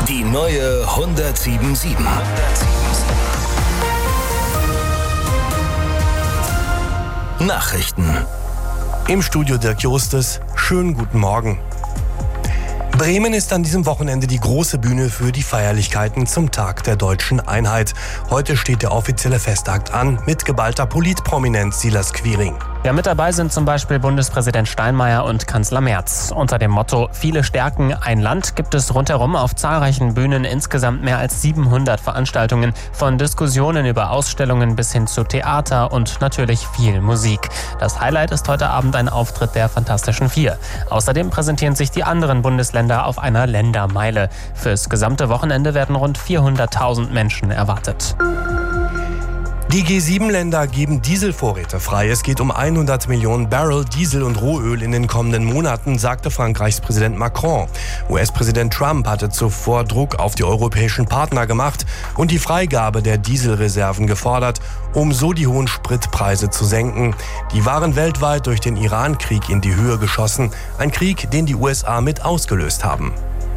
Die neue 107.7. Nachrichten. Im Studio Dirk Justus. Schönen guten Morgen. Bremen ist an diesem Wochenende die große Bühne für die Feierlichkeiten zum Tag der Deutschen Einheit. Heute steht der offizielle Festakt an mit geballter Politprominenz Silas Quiring. Ja, mit dabei sind zum Beispiel Bundespräsident Steinmeier und Kanzler Merz. Unter dem Motto Viele stärken ein Land gibt es rundherum auf zahlreichen Bühnen insgesamt mehr als 700 Veranstaltungen, von Diskussionen über Ausstellungen bis hin zu Theater und natürlich viel Musik. Das Highlight ist heute Abend ein Auftritt der Fantastischen Vier. Außerdem präsentieren sich die anderen Bundesländer auf einer Ländermeile. Fürs gesamte Wochenende werden rund 400.000 Menschen erwartet. Die G7-Länder geben Dieselvorräte frei. Es geht um 100 Millionen Barrel Diesel und Rohöl in den kommenden Monaten, sagte Frankreichs Präsident Macron. US-Präsident Trump hatte zuvor Druck auf die europäischen Partner gemacht und die Freigabe der Dieselreserven gefordert, um so die hohen Spritpreise zu senken. Die waren weltweit durch den Iran-Krieg in die Höhe geschossen. Ein Krieg, den die USA mit ausgelöst haben.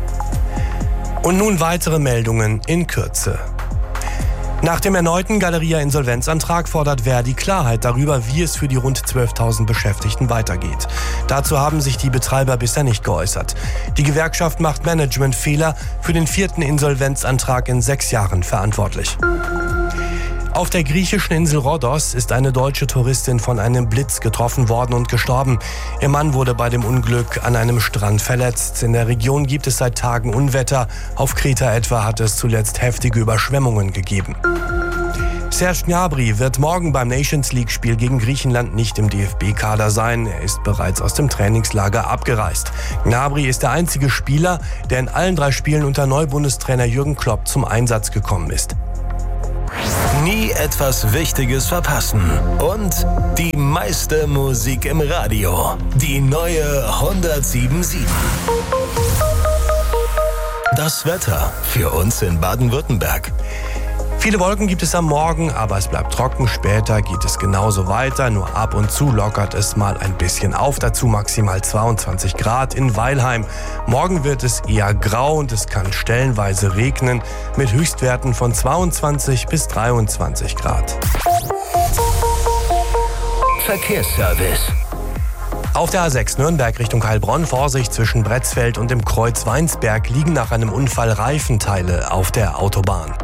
Und nun weitere Meldungen in Kürze. Nach dem erneuten Galeria-Insolvenzantrag fordert Verdi Klarheit darüber, wie es für die rund 12.000 Beschäftigten weitergeht. Dazu haben sich die Betreiber bisher nicht geäußert. Die Gewerkschaft macht Managementfehler für den 4. Insolvenzantrag in 6 Jahren verantwortlich. Auf der griechischen Insel Rhodos ist eine deutsche Touristin von einem Blitz getroffen worden und gestorben. Ihr Mann wurde bei dem Unglück an einem Strand verletzt. In der Region gibt es seit Tagen Unwetter. Auf Kreta etwa hat es zuletzt heftige Überschwemmungen gegeben. Serge Gnabry wird morgen beim Nations-League-Spiel gegen Griechenland nicht im DFB-Kader sein. Er ist bereits aus dem Trainingslager abgereist. Gnabry ist der einzige Spieler, der in allen 3 Spielen unter Neubundestrainer Jürgen Klopp zum Einsatz gekommen ist. Nie etwas Wichtiges verpassen. Und die meiste Musik im Radio. Die neue 107.7. Das Wetter für uns in Baden-Württemberg. Viele Wolken gibt es am Morgen, aber es bleibt trocken. Später geht es genauso weiter. Nur ab und zu lockert es mal ein bisschen auf. Dazu maximal 22 Grad in Weilheim. Morgen wird es eher grau und es kann stellenweise regnen mit Höchstwerten von 22 bis 23 Grad. Verkehrsservice. Auf der A6 Nürnberg Richtung Heilbronn, Vorsicht zwischen Bretzfeld und dem Kreuz Weinsberg, liegen nach einem Unfall Reifenteile auf der Autobahn.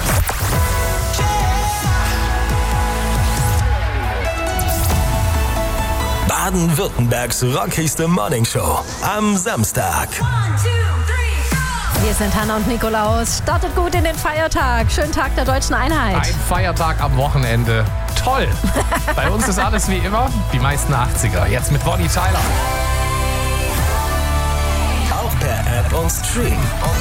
Baden-Württembergs rockigste Morningshow am Samstag. 1, 2, 3, Wir sind Hanna und Nikolaus. Startet gut in den Feiertag. Schönen Tag der Deutschen Einheit. Ein Feiertag am Wochenende. Toll. Bei uns ist alles wie immer, die meisten 80er. Jetzt mit Bonnie Tyler. Auch per App und Stream.